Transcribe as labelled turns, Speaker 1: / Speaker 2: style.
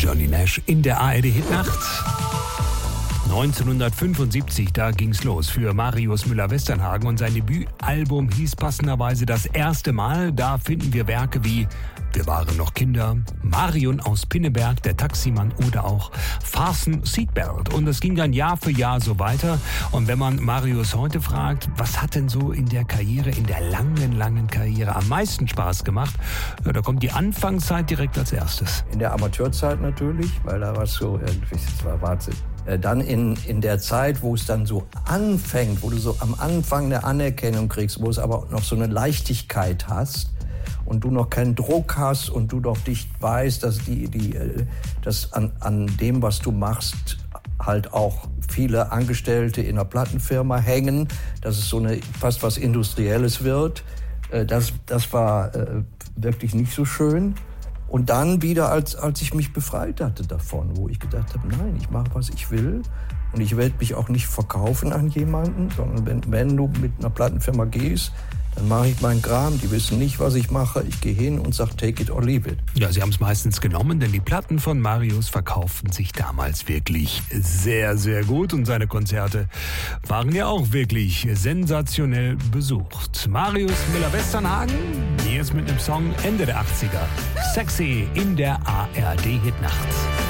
Speaker 1: Johnny Nash in der ARD-Hitnacht. 1975, da ging's los für Marius Müller-Westernhagen und sein Debütalbum hieß passenderweise Das erste Mal. Da finden wir Werke wie Wir waren noch Kinder, Marion aus Pinneberg, Der Taximann oder auch Fasten Seatbelt. Und das ging dann Jahr für Jahr so weiter. Und wenn man Marius heute fragt, was hat denn so in der Karriere, in der langen Karriere am meisten Spaß gemacht, ja, da kommt die Anfangszeit direkt als erstes.
Speaker 2: In der Amateurzeit natürlich, weil da war es so, das war Wahnsinn. Dann in der Zeit, wo es dann so anfängt, wo du so am Anfang eine Anerkennung kriegst, wo es aber noch so eine Leichtigkeit hast und du noch keinen Druck hast und du doch dich weißt, dass dass an dem, was du machst, halt auch viele Angestellte in einer Plattenfirma hängen, dass es so fast was Industrielles wird. Das war wirklich nicht so schön. Und dann wieder, als ich mich befreit hatte davon, wo ich gedacht habe, nein, ich mache, was ich will. Und ich werde mich auch nicht verkaufen an jemanden, sondern wenn du mit einer Plattenfirma gehst, dann mache ich meinen Kram. Die wissen nicht, was ich mache. Ich gehe hin und sage, take it or leave it.
Speaker 1: Ja, sie haben es meistens genommen, denn die Platten von Marius verkauften sich damals wirklich sehr, sehr gut. Und seine Konzerte waren ja auch wirklich sensationell besucht. Marius Müller-Westernhagen, hier ist mit einem Song Ende der 80er. Sexy in der ARD-Hitnacht.